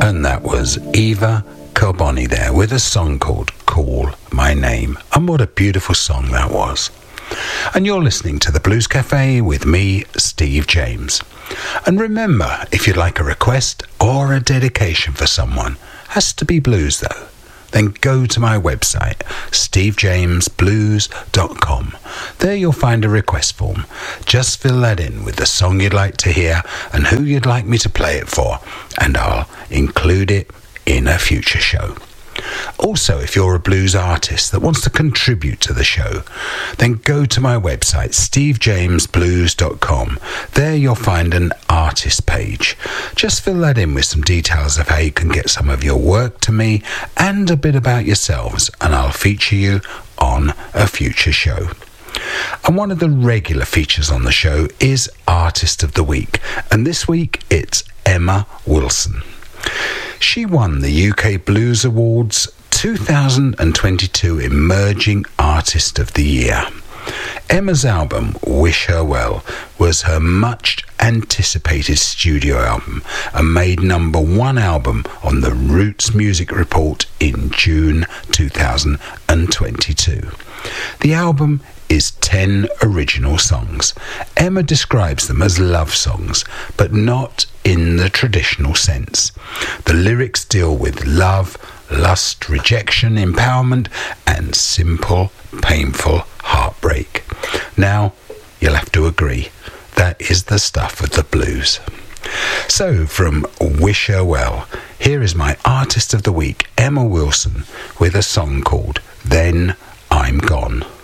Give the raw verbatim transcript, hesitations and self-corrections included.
And that was Eva Carboni there with a song called Call My Name. And what a beautiful song that was. And you're listening to the Blues Cafe with me, Steve James. And remember, if you'd like a request or a dedication for someone, has to be blues though, then go to my website, steve james blues dot com. There you'll find a request form. Just fill that in with the song you'd like to hear and who you'd like me to play it for, and I'll include it in a future show. Also, if you're a blues artist that wants to contribute to the show, then go to my website, steve james blues dot com. There you'll find an artist page. Just fill that in with some details of how you can get some of your work to me and a bit about yourselves, and I'll feature you on a future show. And one of the regular features on the show is Artist of the Week, and this week it's Emma Wilson. She won the U K Blues Awards two thousand twenty-two Emerging Artist of the Year. Emma's album, Wish Her Well, was her much anticipated studio album and made number one album on the Roots Music Report in June two thousand twenty-two. The album is ten original songs. Emma describes them as love songs, but not in the traditional sense. The lyrics deal with love, lust, rejection, empowerment, and simple, painful heartbreak. Now, you'll have to agree, that is the stuff of the blues. So, from Wish Her Well, here is my Artist of the Week, Emma Wilson, with a song called Then I'm Gone.